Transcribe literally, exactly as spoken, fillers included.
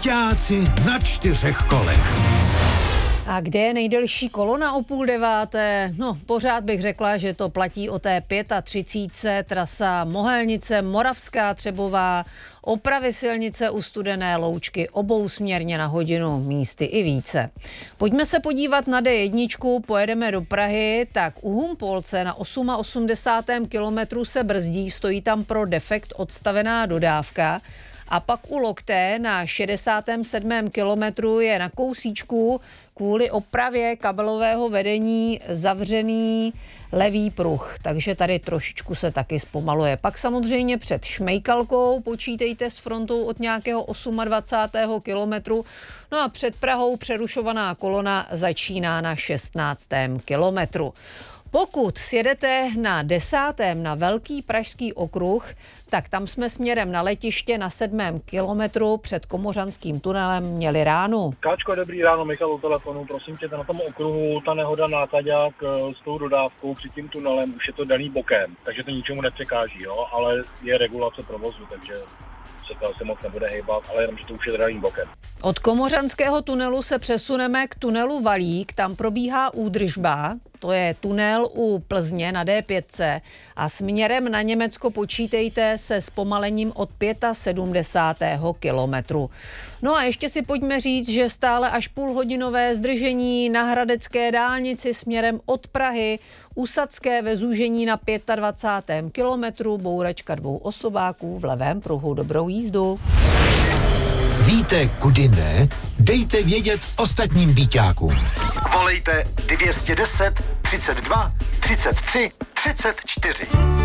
Byťáci na čtyřech kolech. A kde je nejdelší kolona o půl deváté? No, pořád bych řekla, že to platí o té třicítce pět, trasa Mohelnice, Moravská Třebová, opravy silnice u Studené Loučky, obousměrně na hodinu, místy i více. Pojďme se podívat na dé jedna, pojedeme do Prahy, tak u Humpolce na osmadesátém osmém kilometru se brzdí, stojí tam pro defekt odstavená dodávka. A pak u Lokté na šedesátém sedmém kilometru je na kousíčku kvůli opravě kabelového vedení zavřený levý pruh, takže tady trošičku se taky zpomaluje. Pak samozřejmě před Šmejkalkou počítejte s frontou od nějakého dvacátého osmého kilometru, no a před Prahou přerušovaná kolona začíná na šestnáctém kilometru. Pokud sjedete na desátém na Velký pražský okruh, tak tam jsme směrem na letiště na sedmém kilometru před Komořanským tunelem měli ránu. Káčko, dobrý ráno, Michal u telefonu. Prosím tě, na tom okruhu ta nehoda nákladák s tou dodávkou před tím tunelem už je to daný bokem, takže to ničemu nepřekáží, jo? Ale je regulace provozu, takže se to asi moc nebude hejbat, ale jenom, že to už je daným bokem. Od Komořanského tunelu se přesuneme k tunelu Valík, tam probíhá údržba, to je tunel u Plzně na dé pět a směrem na Německo počítejte se zpomalením od sedmdesátého pátého kilometru. No a ještě si pojďme říct, že stále až půlhodinové zdržení na hradecké dálnici směrem od Prahy, Usadské ve zúžení na dvacátém pátém kilometru, bouračka dvou osobáků v levém pruhu. Dobrou jízdu. Víte, kudy ne? Dejte vědět ostatním byťákům. Volejte dvě stě deset, třicet dva, třicet tři, třicet čtyři.